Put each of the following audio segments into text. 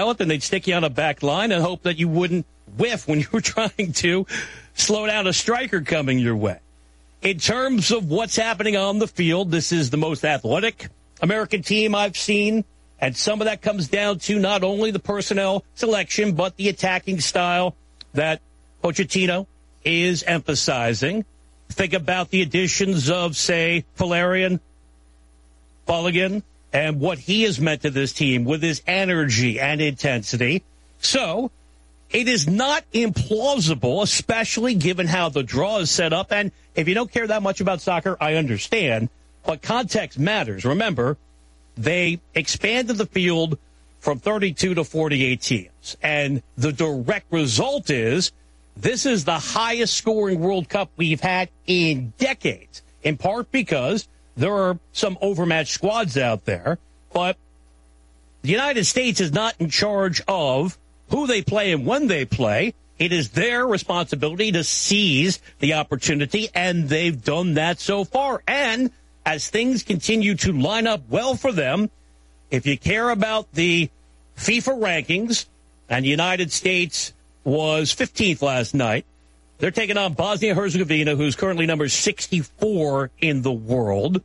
pilot, then they'd stick you on a back line and hope that you wouldn't whiff when you were trying to slow down a striker coming your way. In terms of what's happening on the field, this is the most athletic American team I've seen, and some of that comes down to not only the personnel selection, but the attacking style that Pochettino is emphasizing. Think about the additions of, say, Valerian Balogun and what he has meant to this team with his energy and intensity. So it is not implausible, especially given how the draw is set up. And if you don't care that much about soccer, I understand. But context matters. Remember, they expanded the field from 32 to 48 teams. And the direct result is this is the highest scoring World Cup we've had in decades, in part because there are some overmatched squads out there. But the United States is not in charge of who they play and when they play. It is their responsibility to seize the opportunity, and they've done that so far. And as things continue to line up well for them, if you care about the FIFA rankings, and the United States was 15th last night, they're taking on Bosnia-Herzegovina, who's currently number 64 in the world.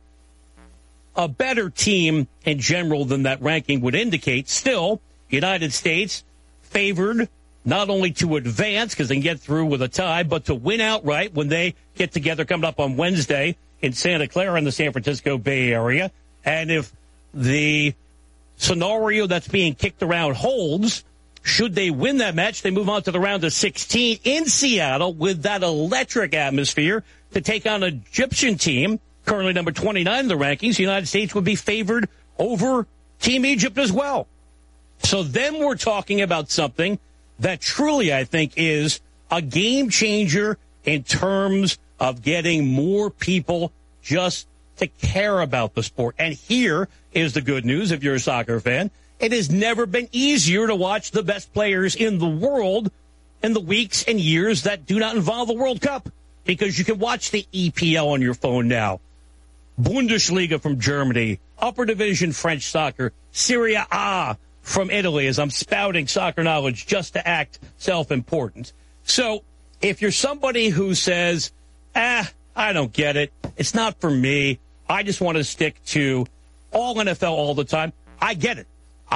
A better team in general than that ranking would indicate. Still, United States favored not only to advance, because they can get through with a tie, but to win outright when they get together coming up on Wednesday in Santa Clara in the San Francisco Bay Area. And if the scenario that's being kicked around holds, should they win that match, they move on to the round of 16 in Seattle with that electric atmosphere to take on an Egyptian team, currently number 29 in the rankings. The United States would be favored over Team Egypt as well. So then we're talking about something that truly, I think, is a game changer in terms of getting more people just to care about the sport. And here is the good news if you're a soccer fan. It has never been easier to watch the best players in the world in the weeks and years that do not involve the World Cup, because you can watch the EPL on your phone now, Bundesliga from Germany, upper division French soccer, Serie A from Italy, as I'm spouting soccer knowledge just to act self-important. So if you're somebody who says, I don't get it, it's not for me, I just want to stick to all NFL all the time, I get it.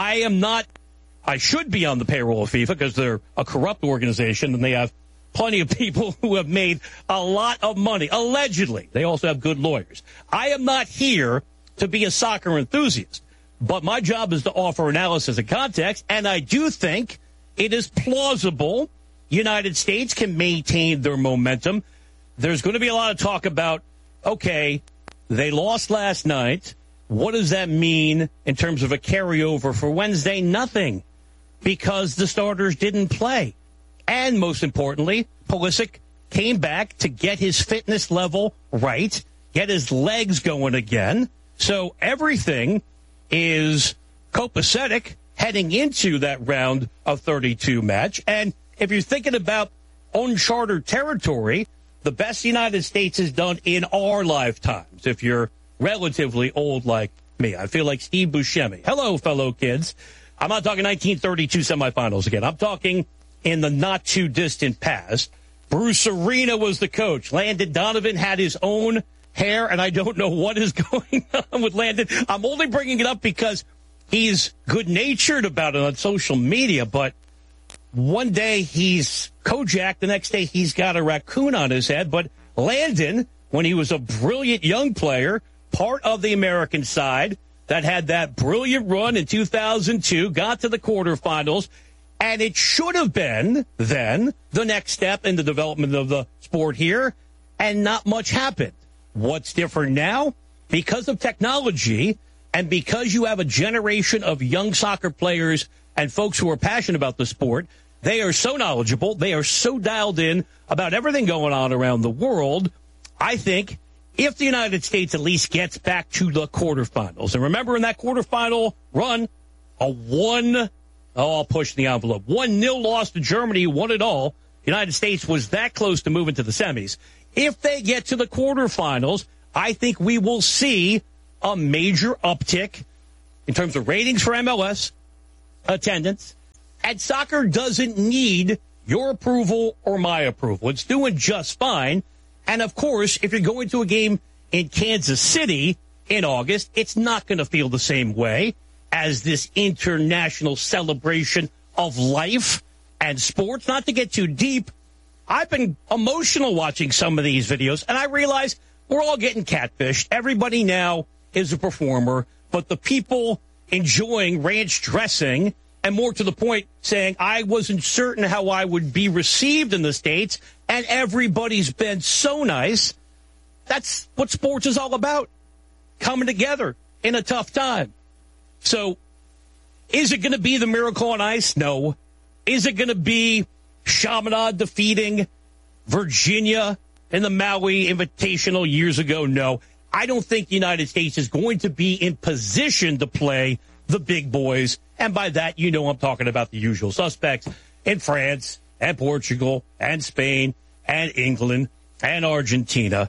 I should be on the payroll of FIFA because they're a corrupt organization and they have plenty of people who have made a lot of money, allegedly. They also have good lawyers. I am not here to be a soccer enthusiast, but my job is to offer analysis and context, and I do think it is plausible United States can maintain their momentum. There's going to be a lot of talk about, okay, they lost last night. What does that mean in terms of a carryover for Wednesday? Nothing, because the starters didn't play. And most importantly, Pulisic came back to get his fitness level right, get his legs going again. So everything is copacetic heading into that round of 32 match. And if you're thinking about uncharted territory, the best the United States has done in our lifetimes, if you're relatively old like me. I feel like Steve Buscemi. Hello, fellow kids. I'm not talking 1932 semifinals again. I'm talking in the not-too-distant past. Bruce Arena was the coach. Landon Donovan had his own hair, and I don't know what is going on with Landon. I'm only bringing it up because he's good-natured about it on social media, but one day he's Kojak, the next day he's got a raccoon on his head. But Landon, when he was a brilliant young player, part of the American side that had that brilliant run in 2002, got to the quarterfinals, and it should have been then the next step in the development of the sport here, and not much happened. What's different now? Because of technology and because you have a generation of young soccer players and folks who are passionate about the sport, they are so knowledgeable, they are so dialed in about everything going on around the world. I think if the United States at least gets back to the quarterfinals, and remember in that quarterfinal run, I'll push the envelope, 1-0 loss to Germany, won it all. The United States was that close to moving to the semis. If they get to the quarterfinals, I think we will see a major uptick in terms of ratings for MLS, attendance, And soccer doesn't need your approval or my approval. It's doing just fine. And, of course, if you're going to a game in Kansas City in August, it's not going to feel the same way as this international celebration of life and sports. Not to get too deep, I've been emotional watching some of these videos, and I realize we're all getting catfished. Everybody now is a performer, but the people enjoying ranch dressing, and more to the point, saying I wasn't certain how I would be received in the States, and everybody's been so nice. That's what sports is all about, coming together in a tough time. So is it going to be the Miracle on Ice? No. Is it going to be Chaminade defeating Virginia in the Maui Invitational years ago? No. I don't think the United States is going to be in position to play the big boys. And by that, you know I'm talking about the usual suspects in France and Portugal and Spain and England and Argentina.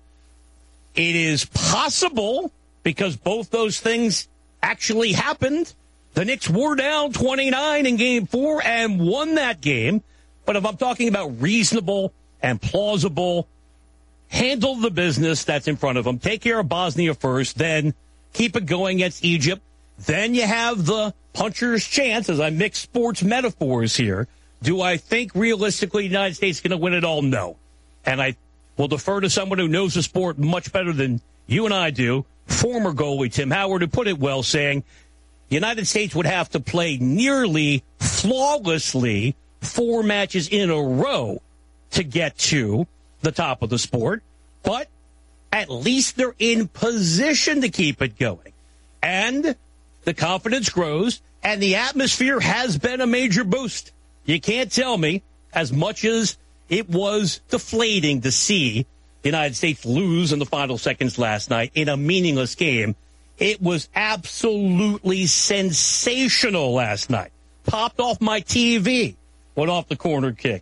It is possible, because both those things actually happened. The Knicks were down 29 in Game 4 and won that game. But if I'm talking about reasonable and plausible, handle the business that's in front of them, take care of Bosnia first, then keep it going against Egypt. Then you have the puncher's chance, as I mix sports metaphors here. Do I think realistically the United States is going to win it all? No. And I will defer to someone who knows the sport much better than you and I do, former goalie Tim Howard, who put it well, saying the United States would have to play nearly flawlessly 4 matches in a row to get to the top of the sport. But at least they're in position to keep it going. And the confidence grows, and the atmosphere has been a major boost. You can't tell me, as much as it was deflating to see the United States lose in the final seconds last night in a meaningless game, it was absolutely sensational last night. Popped off my TV, went off the corner kick.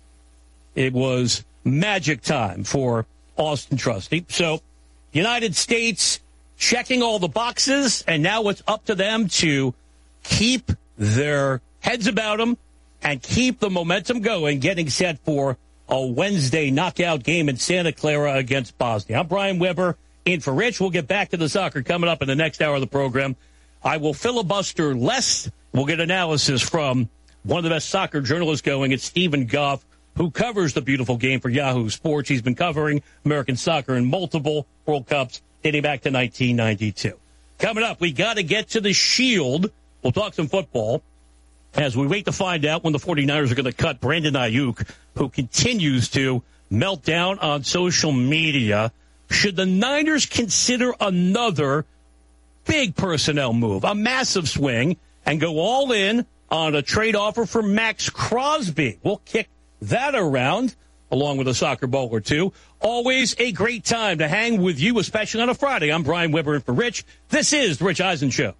It was magic time for Austin Trusty. So, United States checking all the boxes, and now it's up to them to keep their heads about them and keep the momentum going, getting set for a Wednesday knockout game in Santa Clara against Bosnia. I'm Brian Weber, in for Rich. We'll get back to the soccer coming up in the next hour of the program. I will filibuster less. We'll get analysis from one of the best soccer journalists going. It's Stephen Goff, who covers the beautiful game for Yahoo Sports. He's been covering American soccer in multiple World Cups dating back to 1992. Coming up, we got to get to the Shield. We'll talk some football as we wait to find out when the 49ers are going to cut Brandon Ayuk, who continues to melt down on social media. Should the Niners consider another big personnel move, a massive swing, and go all in on a trade offer for Max Crosby? We'll kick that around, along with a soccer ball or two. Always a great time to hang with you, especially on a Friday. I'm Brian Weber, and for Rich, this is The Rich Eisen Show.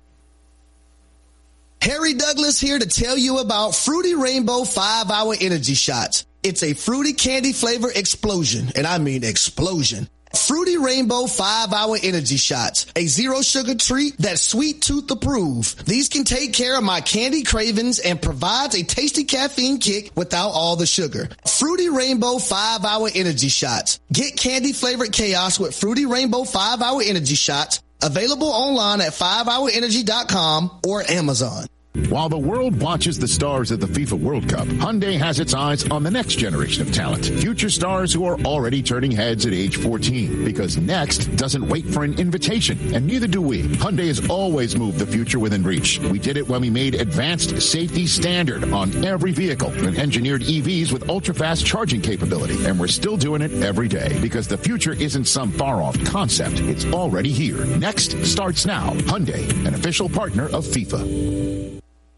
Harry Douglas here to tell you about Fruity Rainbow 5-Hour Energy Shots. It's a fruity candy flavor explosion, and I mean explosion. Fruity Rainbow 5-Hour Energy Shots, a zero-sugar treat that's sweet tooth approved. These can take care of my candy cravings and provides a tasty caffeine kick without all the sugar. Fruity Rainbow 5-Hour Energy Shots. Get candy-flavored chaos with Fruity Rainbow 5-Hour Energy Shots. Available online at 5hourenergy.com or Amazon. While the world watches the stars at the FIFA World Cup, Hyundai has its eyes on the next generation of talent. Future stars who are already turning heads at age 14. Because next doesn't wait for an invitation, and neither do we. Hyundai has always moved the future within reach. We did it when we made advanced safety standard on every vehicle and engineered EVs with ultra-fast charging capability. And we're still doing it every day because the future isn't some far-off concept. It's already here. Next starts now. Hyundai, an official partner of FIFA.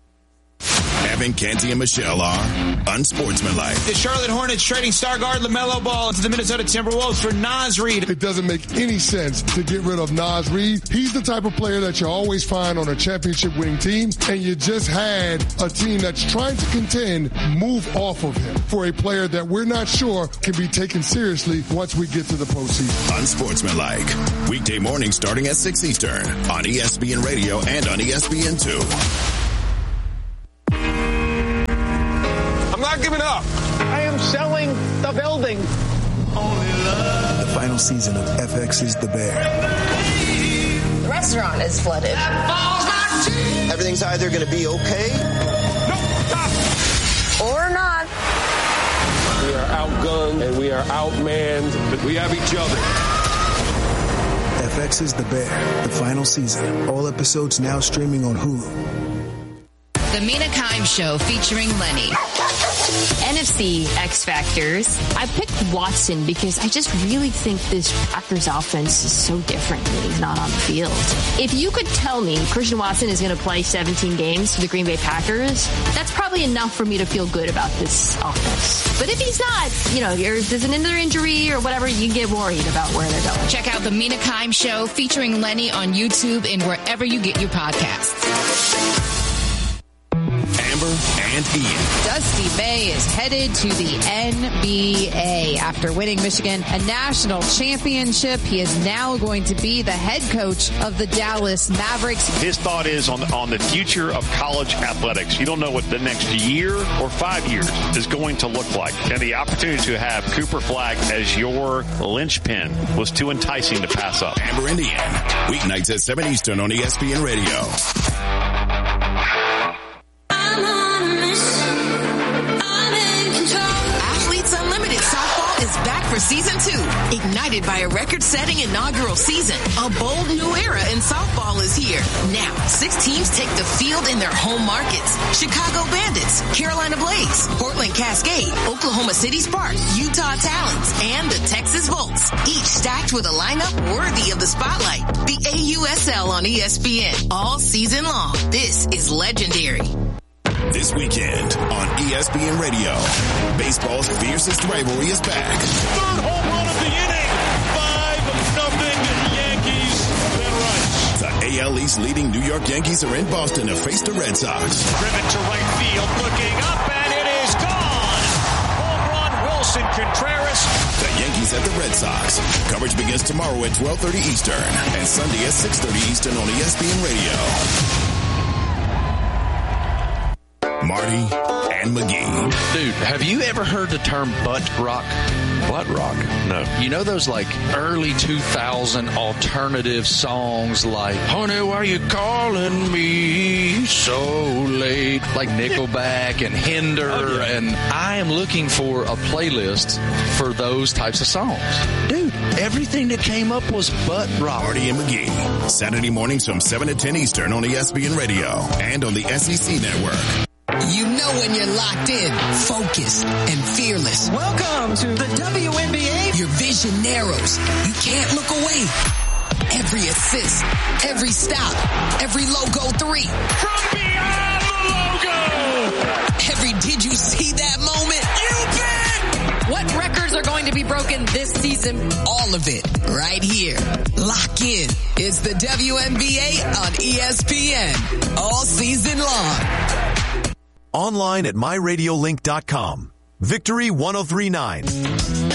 Evan, Canty, and Michelle are unsportsmanlike. The Charlotte Hornets trading star guard LaMelo Ball to the Minnesota Timberwolves for Naz Reid. It doesn't make any sense to get rid of Naz Reid. He's the type of player that you always find on a championship-winning team, and you just had a team that's trying to contend move off of him for a player that we're not sure can be taken seriously once we get to the postseason. Unsportsmanlike. Weekday morning starting at 6 Eastern on ESPN Radio and on ESPN2. Give it up. I am selling the building. The final season of FX is the Bear. The restaurant is flooded. Everything's either going to be okay or not. We are outgunned and we are outmanned, but we have each other. FX is the Bear, the final season. All episodes now streaming on Hulu. The Mina Kimes Show featuring Lenny. NFC X Factors. I picked Watson because I just really think this Packers offense is so different when he's not on the field. If you could tell me Christian Watson is going to play 17 games for the Green Bay Packers, that's probably enough for me to feel good about this offense. But if he's not, there's another injury or whatever, you get worried about where they're going. Check out the Mina Kimes Show featuring Lenny on YouTube and wherever you get your podcasts. Amber and Ian. Dusty May is headed to the NBA. After winning Michigan a national championship, he is now going to be the head coach of the Dallas Mavericks. His thought is on the future of college athletics. You don't know what the next year or 5 years is going to look like. And the opportunity to have Cooper Flagg as your linchpin was too enticing to pass up. Amber and Ian, weeknights at 7 Eastern on ESPN Radio. For season 2, ignited by a record-setting inaugural season, a bold new era in softball is here. Now, 6 teams take the field in their home markets. Chicago Bandits, Carolina Blaze, Portland Cascade, Oklahoma City Sparks, Utah Talons, and the Texas Volts, each stacked with a lineup worthy of the spotlight. The AUSL on ESPN, all season long. This is legendary. This weekend on ESPN Radio, baseball's fiercest rivalry is back. Third home run of the inning. 5-0 Yankees and runs. The AL East leading New York Yankees are in Boston to face the Red Sox. Driven to right field, looking up, and it is gone. Home run, Wilson Contreras. The Yankees at the Red Sox. Coverage begins tomorrow at 12:30 Eastern and Sunday at 6:30 Eastern on ESPN Radio. Marty and McGee. Dude, have you ever heard the term butt rock? Butt rock? No. You know those like early 2000 alternative songs like, honey, why you calling me so late? Like Nickelback and Hinder. Oh, yeah. And I am looking for a playlist for those types of songs. Dude, everything that came up was butt rock. Marty and McGee. Saturday mornings from 7 to 10 Eastern on ESPN Radio and on the SEC Network. You know when you're locked in, focused, and fearless. Welcome to the WNBA. Your vision narrows. You can't look away. Every assist, every stop, every logo 3. From beyond the logo. Every did you see that moment? You bet. What records are going to be broken this season? All of it right here. Lock in. It's the WNBA on ESPN. All season long. Online at myradiolink.com. Victory 1039.